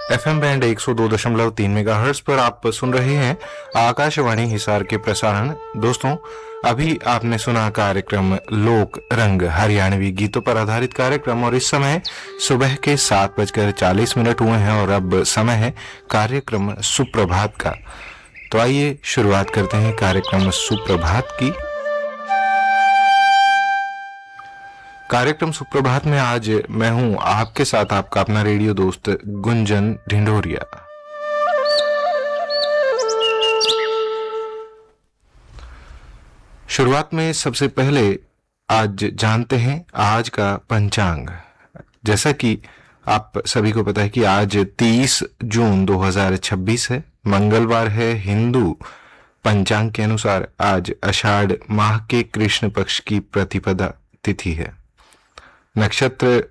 FM band 102.3 megahertz पर आप सुन रहे हैं आकाशवाणी हिसार के प्रसारण। दोस्तों, अभी आपने सुना कार्यक्रम लोक रंग, हरियाणवी गीतों पर आधारित कार्यक्रम, और इस समय सुबह के 7:40 हुए हैं और अब समय है कार्यक्रम सुप्रभात का। तो आइए शुरुआत करते हैं कार्यक्रम सुप्रभात की। कार्यक्रम सुप्रभात में आज मैं हूं आपके साथ, आपका अपना रेडियो दोस्त गुंजन ढिंढोरिया। शुरुआत में सबसे पहले आज जानते हैं आज का पंचांग। जैसा कि आप सभी को पता है कि आज 30 जून 2026 है, मंगलवार है। हिंदू पंचांग के अनुसार आज आषाढ़ माह के कृष्ण पक्ष की प्रतिपदा तिथि है। नक्षत्र